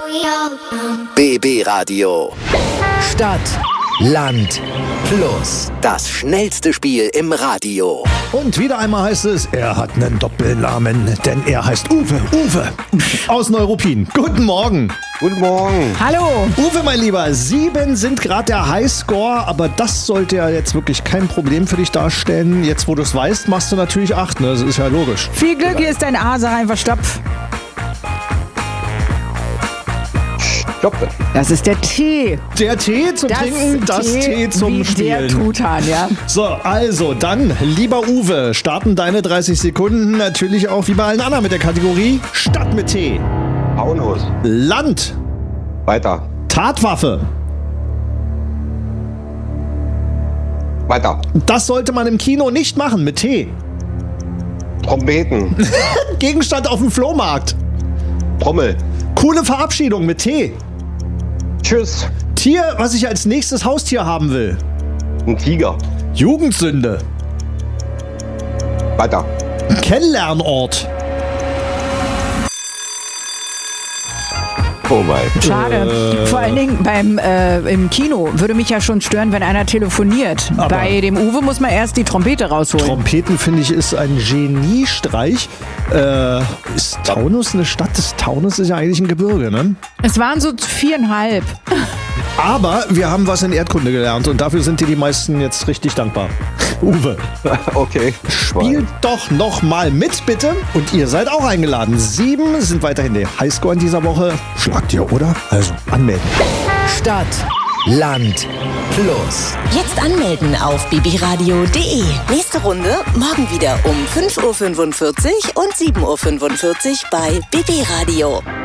BB Radio. Stadt, Land, Plus. Das schnellste Spiel im Radio. Und wieder einmal heißt es, er hat einen Doppelnamen, denn er heißt Uwe. Uwe aus Neuruppin. Guten Morgen. Guten Morgen. Hallo. Uwe, mein Lieber, 7 sind gerade der Highscore, aber das sollte ja jetzt wirklich kein Problem für dich darstellen. Jetzt, wo du es weißt, machst du natürlich 8, ne? Das ist ja logisch. Viel Glück, hier ist dein A, sag einfach Stopp. Stoppe. Das ist der Tee. Der Tee zum Trinken, das Tee zum wie Spielen. Der Truthahn, ja. So, also dann, lieber Uwe, starten deine 30 Sekunden natürlich auch wie bei allen anderen mit der Kategorie Stadt mit T. Auenhaus. Land. Weiter. Tatwaffe. Weiter. Das sollte man im Kino nicht machen mit T. Trompeten. Gegenstand auf dem Flohmarkt. Trommel. Coole Verabschiedung mit T. Tschüss. Tier, was ich als nächstes Haustier haben will. Ein Tiger. Jugendsünde. Weiter. Kennenlernort. Oh mein. Schade. Vor allen Dingen im Kino würde mich ja schon stören, wenn einer telefoniert. Aber bei dem Uwe muss man erst die Trompete rausholen. Trompeten, finde ich, ist ein Geniestreich. Ist Taunus eine Stadt? Taunus ist ja eigentlich ein Gebirge, ne? Es waren so 4,5. Aber wir haben was in Erdkunde gelernt und dafür sind dir die meisten jetzt richtig dankbar. Uwe, Okay. spielt doch noch mal mit, bitte. Und ihr seid auch eingeladen. 7 sind weiterhin der Highscore in dieser Woche. Schlagt ihr, oder? Also anmelden. Stadt, Land, Plus. Jetzt anmelden auf bbradio.de. Nächste Runde morgen wieder um 5.45 Uhr und 7.45 Uhr bei BB Radio.